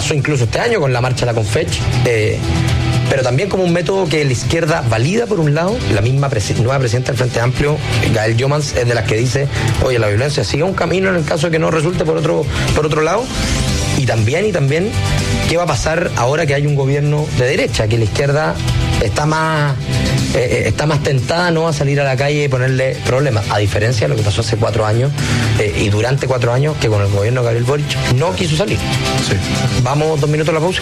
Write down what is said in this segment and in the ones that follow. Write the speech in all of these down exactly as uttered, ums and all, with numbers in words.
pasó incluso este año con la marcha de la Confech, eh, pero también como un método que la izquierda valida por un lado. La misma presi- nueva presidenta del Frente Amplio, Gael Jomans, es de las que dice, oye, la violencia sigue un camino en el caso de que no resulte por otro, por otro lado. Y también, y también, ¿qué va a pasar ahora que hay un gobierno de derecha? Que la izquierda está más, eh, está más tentada no a salir a la calle y ponerle problemas, a diferencia de lo que pasó hace cuatro años eh, y durante cuatro años, que con el gobierno de Gabriel Boric no quiso salir. Sí. Vamos dos minutos a la pausa.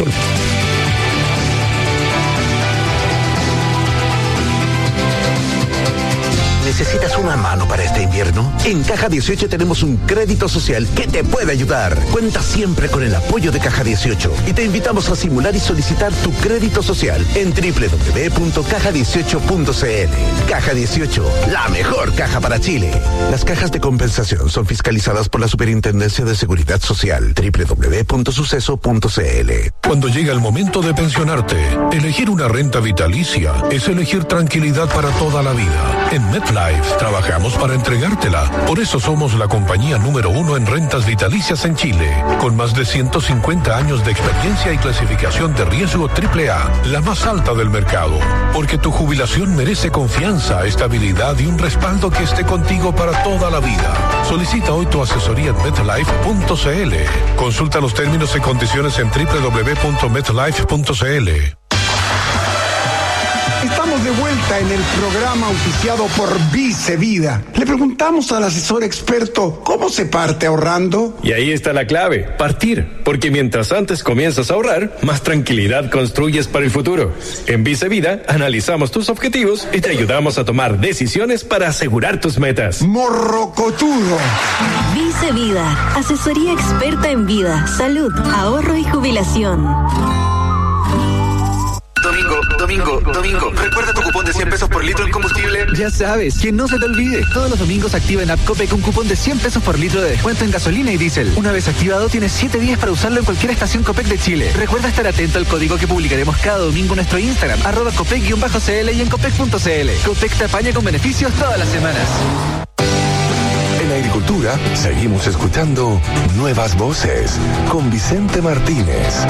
¿Necesitas una mano para este invierno? En Caja dieciocho tenemos un crédito social que te puede ayudar. Cuenta siempre con el apoyo de Caja dieciocho y te invitamos a simular y solicitar tu crédito social en doble u doble u doble u punto caja dieciocho punto c l. Caja dieciocho, la mejor caja para Chile. Las cajas de compensación son fiscalizadas por la Superintendencia de Seguridad Social. doble u doble u doble u punto suceso punto c l. Cuando llega el momento de pensionarte, elegir una renta vitalicia es elegir tranquilidad para toda la vida. En MetLife trabajamos para entregártela. Por eso somos la compañía número uno en rentas vitalicias en Chile, con más de ciento cincuenta años de experiencia y clasificación de riesgo triple A, la más alta del mercado. Porque tu jubilación merece confianza, estabilidad y un respaldo que esté contigo para toda la vida. Solicita hoy tu asesoría en metlife punto c l. Consulta los términos y condiciones en doble u doble u doble u punto metlife punto c l. Estamos de vuelta en el programa auspiciado por Vice Vida. Le preguntamos al asesor experto cómo se parte ahorrando. Y ahí está la clave, partir. Porque mientras antes comienzas a ahorrar, más tranquilidad construyes para el futuro. En Vice Vida analizamos tus objetivos y te ayudamos a tomar decisiones para asegurar tus metas. Morrocotudo. Vice Vida, asesoría experta en vida, salud, ahorro y jubilación. Domingo, domingo, domingo. Recuerda tu cupón de cien pesos por litro en combustible. Ya sabes, que no se te olvide. Todos los domingos activa en App Copec un cupón de cien pesos por litro de descuento en gasolina y diésel. Una vez activado, tienes siete días para usarlo en cualquier estación Copec de Chile. Recuerda estar atento al código que publicaremos cada domingo en nuestro Instagram, arroba Copec-cl y en Copec punto c l. Copec te apaña con beneficios todas las semanas. En Agricultura seguimos escuchando Nuevas Voces con Vicente Martínez.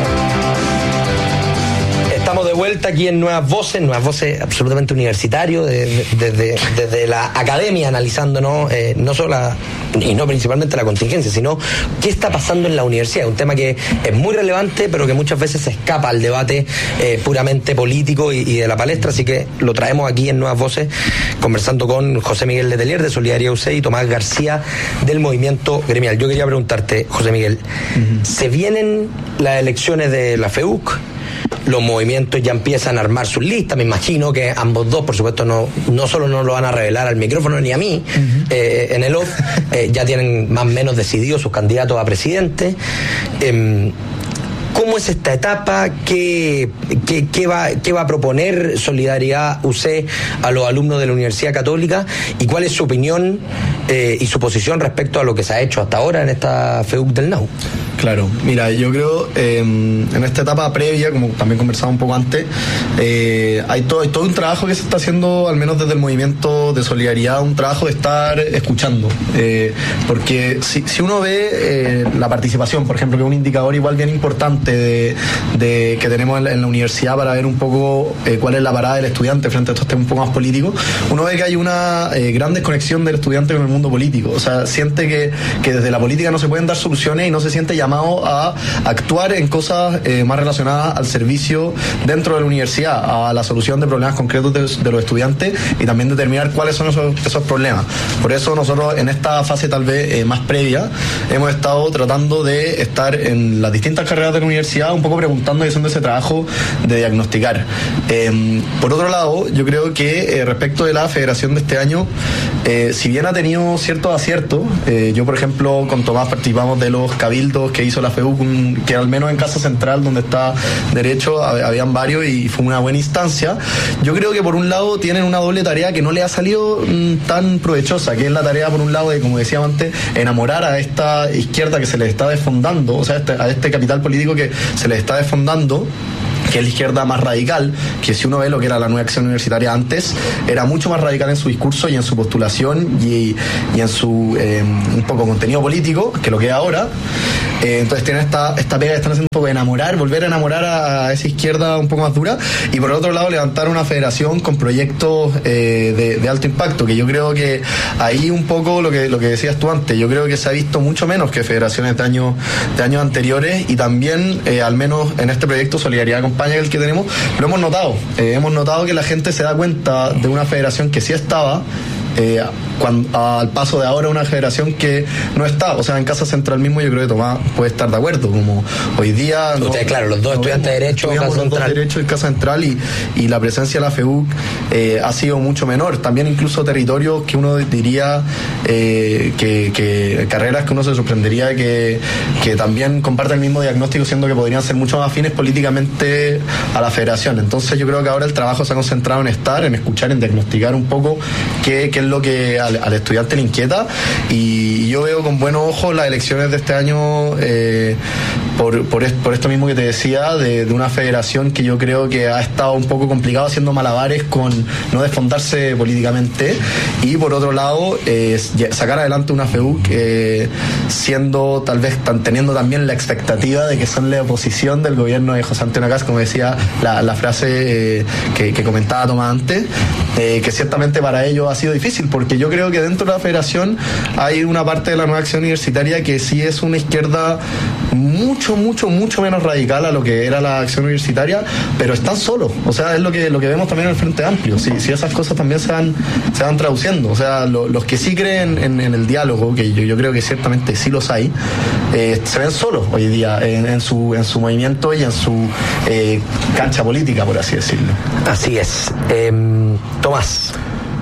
Estamos de vuelta aquí en Nuevas Voces, Nuevas Voces absolutamente universitario, desde de, de, de, de la academia, analizándonos eh, no solo la, y no principalmente la contingencia, sino qué está pasando en la universidad. Un tema que es muy relevante, pero que muchas veces se escapa al debate eh, puramente político y, y de la palestra, así que lo traemos aquí en Nuevas Voces, conversando con José Miguel Letelier de Solidaridad U C y Tomás García del Movimiento Gremial. Yo quería preguntarte, José Miguel, uh-huh. ¿se vienen las elecciones de la F E U C? Los movimientos ya empiezan a armar sus listas, me imagino que ambos dos, por supuesto, no, no solo no lo van a revelar al micrófono ni a mí, uh-huh. eh, en el off, eh, ya tienen más o menos decididos sus candidatos a presidente. Eh, ¿Cómo es esta etapa? ¿Qué, qué, qué, va, ¿Qué va a proponer Solidaridad U C a los alumnos de la Universidad Católica? ¿Y cuál es su opinión eh, y su posición respecto a lo que se ha hecho hasta ahora en esta F E U C del N A U? Claro, mira, yo creo eh, en esta etapa previa, como también conversaba un poco antes, eh, hay, todo, hay todo un trabajo que se está haciendo, al menos desde el movimiento de solidaridad, un trabajo de estar escuchando, eh, porque si, si uno ve eh, la participación, por ejemplo, que es un indicador igual bien importante de, de que tenemos en la, en la universidad para ver un poco eh, cuál es la parada del estudiante frente a estos temas un poco más políticos, uno ve que hay una eh, gran desconexión del estudiante con el mundo político, o sea, siente que, que desde la política no se pueden dar soluciones y no se siente llamado a actuar en cosas eh, más relacionadas al servicio dentro de la universidad, a la solución de problemas concretos de, de los estudiantes y también determinar cuáles son esos, esos problemas. Por eso nosotros en esta fase tal vez eh, más previa hemos estado tratando de estar en las distintas carreras de la universidad un poco preguntando y haciendo ese trabajo de diagnosticar. Eh, por otro lado, yo creo que eh, respecto de la federación de este año, eh, si bien ha tenido ciertos aciertos, eh, yo por ejemplo con Tomás participamos de los cabildos que hizo la F E U C, que al menos en Casa Central, donde está derecho, habían varios y fue una buena instancia. Yo creo que por un lado tienen una doble tarea que no le ha salido mmm, tan provechosa, que es la tarea por un lado de, como decíamos antes, enamorar a esta izquierda que se les está desfondando, o sea, este, a este capital político que se les está desfondando, que es la izquierda más radical, que si uno ve lo que era la Nueva Acción Universitaria antes, era mucho más radical en su discurso y en su postulación y, y en su eh, un poco contenido político que lo que es ahora. Eh, entonces tienen esta, esta pega que están haciendo un poco de enamorar, volver a enamorar a esa izquierda un poco más dura, y por otro lado levantar una federación con proyectos eh, de, de alto impacto, que yo creo que ahí un poco lo que, lo que decías tú antes, yo creo que se ha visto mucho menos que federaciones de años, de años anteriores, y también, eh, al menos en este proyecto Solidaridad Acompaña, el que tenemos, lo hemos notado, eh, hemos notado que la gente se da cuenta de una federación que sí estaba, Eh, cuando, al paso de ahora una federación que no está, o sea, en Casa Central mismo yo creo que Tomás puede estar de acuerdo, como hoy día no, Usted, claro, los dos no estudiantes de Derecho, Casa Central, los dos Derecho en Casa Central, y, y la presencia de la FEUC eh, ha sido mucho menor, también incluso territorios que uno diría eh, que, que carreras que uno se sorprendería que, que también comparten el mismo diagnóstico, siendo que podrían ser mucho más afines políticamente a la federación. Entonces yo creo que ahora el trabajo se ha concentrado en estar, en escuchar, en diagnosticar un poco qué, qué es lo que al, al estudiante le inquieta, y yo veo con buenos ojos las elecciones de este año eh, por, por, est, por esto mismo que te decía, de, de una federación que yo creo que ha estado un poco complicado haciendo malabares con no desfondarse políticamente, y por otro lado eh, sacar adelante una FEUC eh, siendo tal vez tan, teniendo también la expectativa de que son la oposición del gobierno de José Antonio Kast, como decía la, la frase eh, que, que comentaba Tomás antes, eh, que ciertamente para ellos ha sido difícil, porque yo creo que dentro de la federación hay una parte de la nueva acción universitaria que sí es una izquierda mucho, mucho, mucho menos radical a lo que era la acción universitaria, pero están solos, o sea, es lo que lo que vemos también en el Frente Amplio, si, si esas cosas también se van, se van traduciendo, o sea, lo, los que sí creen en, en el diálogo, que yo, yo creo que ciertamente sí los hay, eh, se ven solos hoy día en, en su en su movimiento y en su eh, cancha política, por así decirlo. Así es. Eh, Tomás.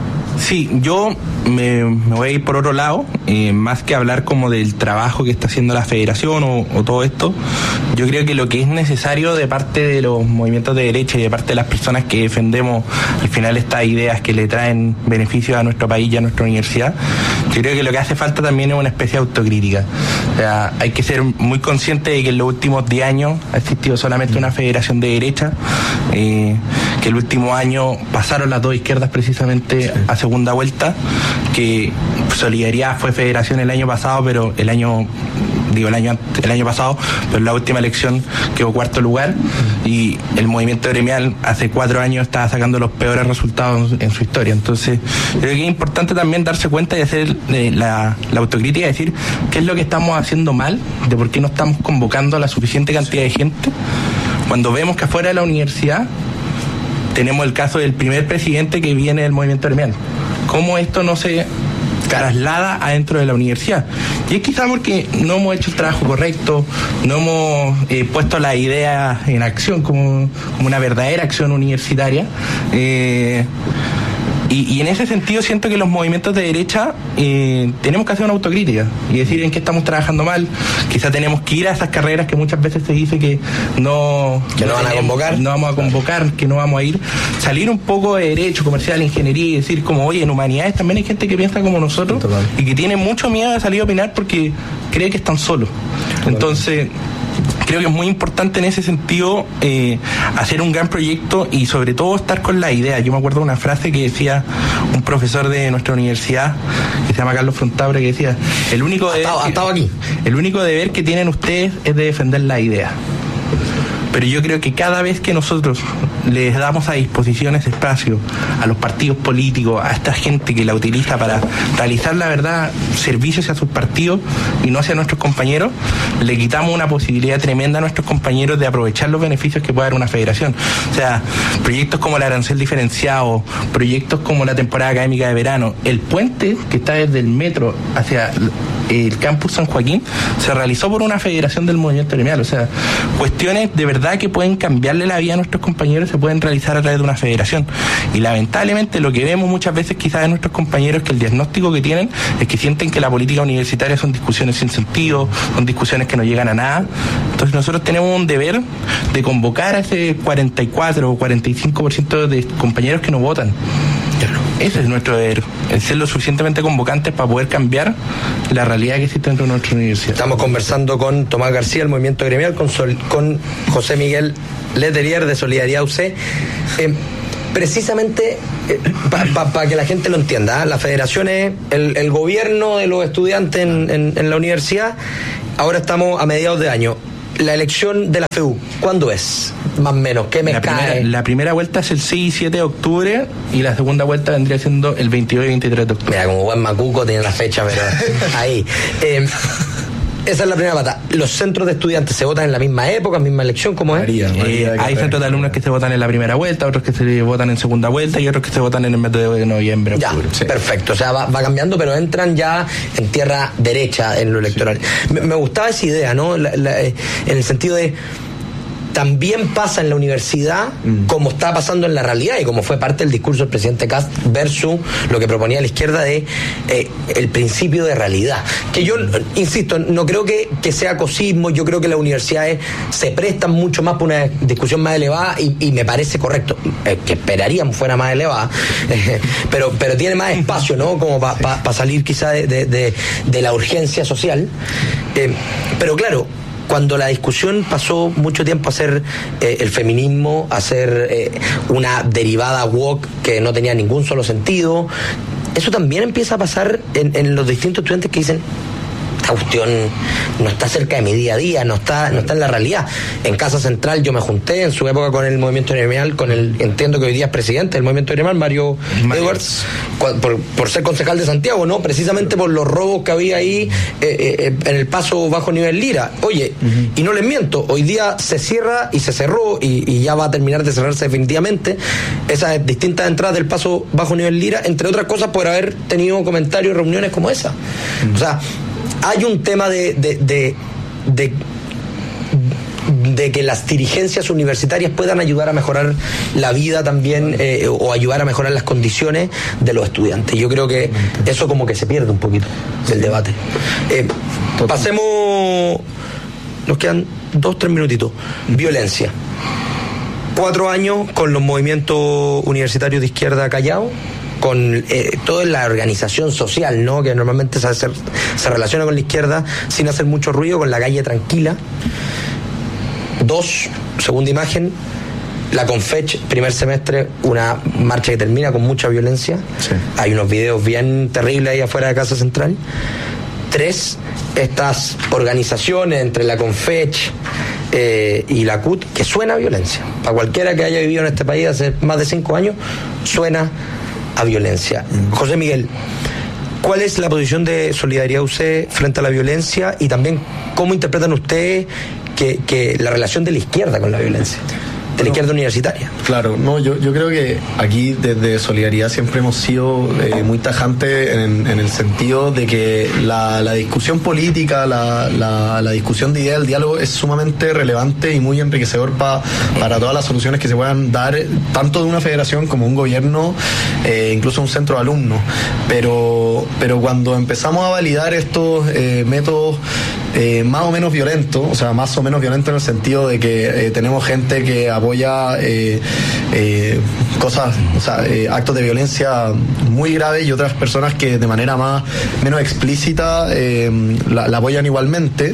Sí, yo me, me voy a ir por otro lado, eh, más que hablar como del trabajo que está haciendo la federación o, o todo esto. Yo creo que lo que es necesario de parte de los movimientos de derecha y de parte de las personas que defendemos al final estas ideas que le traen beneficios a nuestro país y a nuestra universidad, yo creo que lo que hace falta también es una especie de autocrítica. O sea, hay que ser muy consciente de que en los últimos diez años ha existido solamente una federación de derecha, eh, que el último año pasaron las dos izquierdas precisamente a segunda vuelta, que Solidaridad fue federación el año pasado, pero el año digo el año el año pasado, pero en la última elección quedó cuarto lugar, y el movimiento gremial hace cuatro años estaba sacando los peores resultados en su historia. Entonces creo que es importante también darse cuenta y hacer eh, la, la autocrítica y decir qué es lo que estamos haciendo mal, de por qué no estamos convocando a la suficiente cantidad de gente, cuando vemos que afuera de la universidad tenemos el caso del primer presidente que viene del movimiento gremial. ¿Cómo esto no se traslada adentro de la universidad? Y es quizá porque no hemos hecho el trabajo correcto, no hemos eh, puesto la idea en acción como, como una verdadera acción universitaria. Eh, Y, y en ese sentido siento que los movimientos de derecha eh, tenemos que hacer una autocrítica y decir en qué estamos trabajando mal. Quizá tenemos que ir a esas carreras que muchas veces se dice que no, que no, no van tenemos, a convocar, no vamos a convocar, que no vamos a ir. Salir un poco de derecho, comercial, ingeniería y decir como, oye, en humanidades también hay gente que piensa como nosotros. Total. Y que tiene mucho miedo de salir a opinar porque cree que están solos. Total. Entonces creo que es muy importante en ese sentido eh, hacer un gran proyecto y sobre todo estar con la idea. Yo me acuerdo de una frase que decía un profesor de nuestra universidad que se llama Carlos Frontabra, que decía el único deber hasta, hasta que, aquí. el único deber que tienen ustedes es de defender la idea. Pero yo creo que cada vez que nosotros les damos a disposición ese espacio a los partidos políticos, a esta gente que la utiliza para realizar, la verdad, servicios hacia sus partidos y no hacia nuestros compañeros, le quitamos una posibilidad tremenda a nuestros compañeros de aprovechar los beneficios que puede dar una federación. O sea, proyectos como el arancel diferenciado, proyectos como la temporada académica de verano, el puente que está desde el metro hacia el campus San Joaquín, se realizó por una federación del movimiento gremial. O sea, cuestiones de verdad que pueden cambiarle la vida a nuestros compañeros se pueden realizar a través de una federación. Y lamentablemente lo que vemos muchas veces quizás de nuestros compañeros es que el diagnóstico que tienen es que sienten que la política universitaria son discusiones sin sentido, son discusiones que no llegan a nada. Entonces nosotros tenemos un deber de convocar a ese cuarenta y cuatro o cuarenta y cinco por ciento de compañeros que no votan. Claro. Ese es nuestro deber, el ser lo suficientemente convocantes para poder cambiar la realidad que existe dentro de nuestra universidad. Estamos conversando con Tomás García, el movimiento gremial, con, Sol, con José Miguel Letelier de Solidaridad U C. Eh, precisamente eh, para pa, pa que la gente lo entienda, ¿eh? La federación es el, el gobierno de los estudiantes en, en, en la universidad. Ahora estamos a mediados de año. La elección de la F E U, ¿cuándo es? Más o menos, ¿qué me la cae? Primera, la primera vuelta es el seis y siete de octubre y la segunda vuelta vendría siendo el veintidós y veintitrés de octubre. Mira, como buen macuco tiene la fecha, pero ahí. Eh, esa es la primera pata. ¿Los centros de estudiantes se votan en la misma época, misma elección? ¿Cómo es? María, María, eh, hay centros de alumnos que se votan en la primera vuelta, otros que se votan en segunda vuelta y otros que se votan en el mes de noviembre. Ya, octubre. Sí. Perfecto. O sea, va, va cambiando, pero entran ya en tierra derecha en lo electoral. Sí. Me, me gustaba esa idea, ¿no? La, la, en el sentido de... También pasa en la universidad mm. como está pasando en la realidad y como fue parte del discurso del presidente Kast versus lo que proponía la izquierda de eh, el principio de realidad. Que yo, insisto, no creo que, que sea cosismo, yo creo que las universidades se prestan mucho más para una discusión más elevada y, y me parece correcto, eh, que esperaríamos fuera más elevada, eh, pero, pero tiene más espacio, ¿no? Como para pa, pa salir quizá de, de, de, de la urgencia social. Eh, pero claro, cuando la discusión pasó mucho tiempo a ser eh, el feminismo, a ser eh, una derivada woke que no tenía ningún solo sentido, eso también empieza a pasar en, en los distintos estudiantes que dicen: esta cuestión no está cerca de mi día a día, no está, no está en la realidad. En Casa Central yo me junté en su época con el movimiento gremial, con el, entiendo que hoy día es presidente del movimiento gremial, Mario Edwards, por, por ser concejal de Santiago, ¿no? Precisamente por los robos que había ahí eh, eh, en el paso bajo nivel Lira. Oye, uh-huh. y no les miento, hoy día se cierra y se cerró y, y ya va a terminar de cerrarse definitivamente esas distintas entradas del paso bajo nivel Lira, entre otras cosas por haber tenido comentarios, reuniones como esa. Uh-huh. O sea, hay un tema de, de, de, de, de que las dirigencias universitarias puedan ayudar a mejorar la vida también eh, o ayudar a mejorar las condiciones de los estudiantes. Yo creo que eso como que se pierde un poquito del debate. Eh, pasemos, nos quedan dos, tres minutitos. Violencia. Cuatro años con los movimientos universitarios de izquierda callados, con eh, toda la organización social, ¿no? Que normalmente se, hace, se relaciona con la izquierda sin hacer mucho ruido, con la calle tranquila. Dos, segunda imagen, la Confech, primer semestre, una marcha que termina con mucha violencia. Sí. Hay unos videos bien terribles ahí afuera de Casa Central. Tres, estas organizaciones entre la Confech eh, y la C U T, que suena a violencia. Para cualquiera que haya vivido en este país hace más de cinco años, suena a violencia. José Miguel, ¿cuál es la posición de Solidaridad U C frente a la violencia y también cómo interpretan ustedes que, que la relación de la izquierda con la violencia? De la izquierda universitaria. Claro, no, yo, yo creo que aquí desde Solidaridad siempre hemos sido eh, muy tajantes en, en el sentido de que la, la discusión política, la, la, la discusión de ideas, el diálogo es sumamente relevante y muy enriquecedor pa, para todas las soluciones que se puedan dar, tanto de una federación como un gobierno, eh, incluso un centro de alumnos. Pero, pero cuando empezamos a validar estos eh, métodos eh, más o menos violentos, o sea, más o menos violentos en el sentido de que eh, tenemos gente que apoya eh, eh, cosas, o sea, eh, actos de violencia muy graves y otras personas que de manera más menos explícita eh, la, la apoyan igualmente.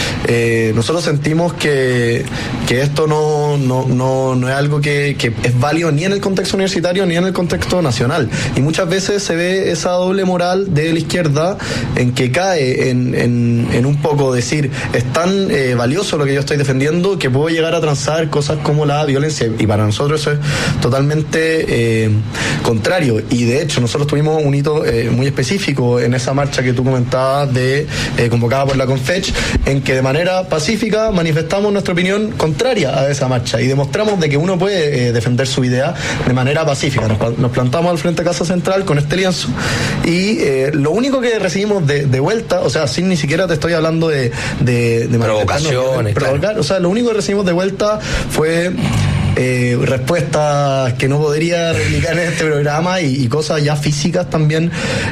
Eh, nosotros sentimos que, que esto no, no, no, no es algo que, que es válido ni en el contexto universitario ni en el contexto nacional. Y muchas veces se ve esa doble moral de la izquierda en que cae en, en, en un poco decir, es tan eh, valioso lo que yo estoy defendiendo que puedo llegar a transar cosas como la violencia, y para nosotros eso es totalmente eh, contrario. Y de hecho nosotros tuvimos un hito eh, muy específico en esa marcha que tú comentabas de eh, convocada por la Confech, en que de manera pacífica manifestamos nuestra opinión contraria a esa marcha y demostramos de que uno puede eh, defender su idea de manera pacífica. Nos, nos plantamos al frente de Casa Central con este lienzo y eh, lo único que recibimos de, de vuelta, o sea, sin ni siquiera te estoy hablando de, de, de provocaciones, provocar, claro. O sea, lo único que recibimos de vuelta fue Eh, respuestas que no podría replicar en este programa y, y cosas ya físicas también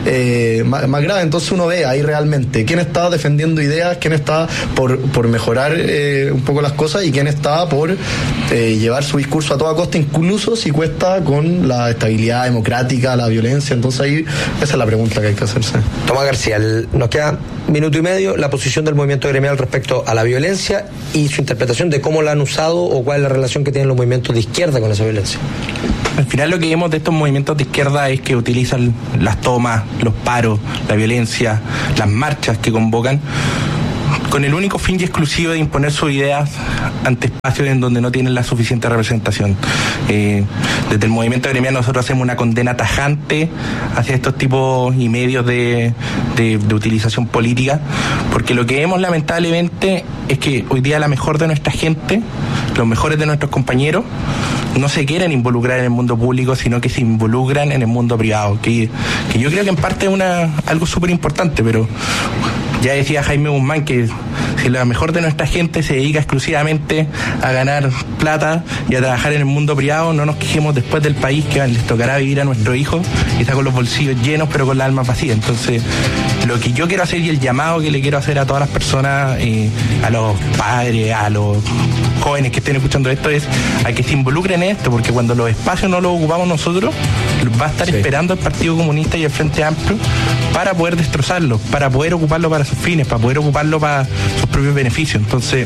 eh, más, más graves. Entonces uno ve ahí realmente quién está defendiendo ideas, quién está por, por mejorar eh, un poco las cosas y quién está por eh, llevar su discurso a toda costa, incluso si cuesta con la estabilidad democrática, la violencia. Entonces ahí esa es la pregunta que hay que hacerse. Tomás García, el, nos queda minuto y medio, la posición del movimiento gremial respecto a la violencia y su interpretación de cómo la han usado o cuál es la relación que tienen los movimientos movimientos de izquierda con esa violencia. Al final lo que vemos de estos movimientos de izquierda es que utilizan las tomas, los paros, la violencia, las marchas que convocan, con el único fin y exclusivo de imponer sus ideas ante espacios en donde no tienen la suficiente representación. Eh, desde el movimiento gremial nosotros hacemos una condena tajante hacia estos tipos y medios de, de, de utilización política, porque lo que vemos lamentablemente es que hoy día la mejor de nuestra gente, los mejores de nuestros compañeros, no se quieren involucrar en el mundo público, sino que se involucran en el mundo privado, que, que yo creo que en parte es una, algo súper importante, pero ya decía Jaime Guzmán que si la mejor de nuestra gente se dedica exclusivamente a ganar plata y a trabajar en el mundo privado, no nos quejemos después del país que les tocará vivir a nuestros hijos y está con los bolsillos llenos pero con la alma vacía. Entonces, lo que yo quiero hacer y el llamado que le quiero hacer a todas las personas, eh, a los padres, a los jóvenes que estén escuchando esto, es a que se involucren en esto, porque cuando los espacios no los ocupamos nosotros, va a estar sí. esperando el Partido Comunista y el Frente Amplio para poder destrozarlo, para poder ocuparlo para sus fines, para poder ocuparlo para sus propios beneficios. Entonces,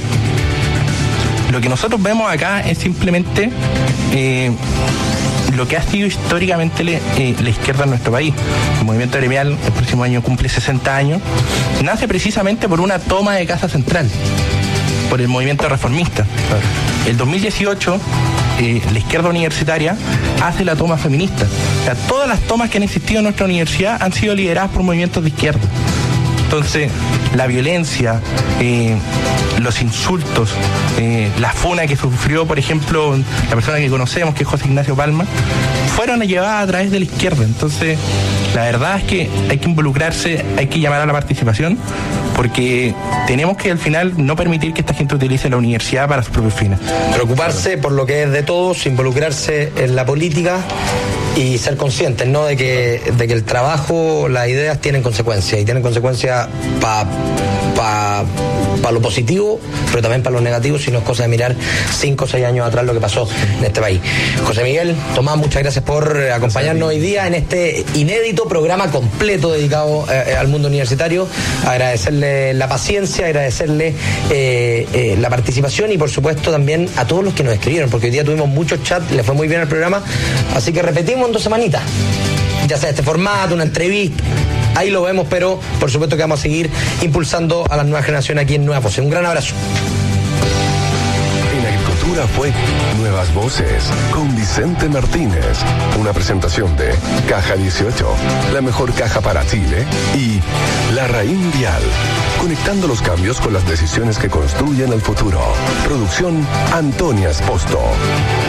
lo que nosotros vemos acá es simplemente eh, lo que ha sido históricamente le, eh, la izquierda en nuestro país. El movimiento gremial el próximo año cumple sesenta años, nace precisamente por una toma de Casa Central, por el movimiento reformista. Claro. El dos mil dieciocho, eh, la izquierda universitaria hace la toma feminista. O sea, todas las tomas que han existido en nuestra universidad han sido lideradas por movimientos de izquierda. Entonces, la violencia, eh, los insultos, eh, la funa que sufrió, por ejemplo, la persona que conocemos, que es José Ignacio Palma, fueron llevadas a través de la izquierda. Entonces, la verdad es que hay que involucrarse, hay que llamar a la participación, porque tenemos que al final no permitir que esta gente utilice la universidad para sus propios fines. Preocuparse por lo que es de todos, involucrarse en la política y ser conscientes, ¿no?, de que, de que el trabajo, las ideas tienen consecuencias, y tienen consecuencias para pa, pa lo positivo, pero también para lo negativo, si no es cosa de mirar cinco o seis años atrás lo que pasó en este país. José Miguel, Tomás, muchas gracias por acompañarnos hoy día en este inédito programa completo dedicado eh, al mundo universitario. Agradecerle la paciencia, agradecerle eh, eh, la participación y por supuesto también a todos los que nos escribieron, porque hoy día tuvimos muchos chats, le fue muy bien el programa, así que repetimos en dos semanitas, ya sea este formato, una entrevista, ahí lo vemos, pero por supuesto que vamos a seguir impulsando a las nuevas generaciones aquí en Nuevas Voces. Un gran abrazo. En Agricultura fue Nuevas Voces con Vicente Martínez, una presentación de Caja dieciocho, la mejor caja para Chile, y La Raín Vial, conectando los cambios con las decisiones que construyen el futuro. Producción Antonia Esposto.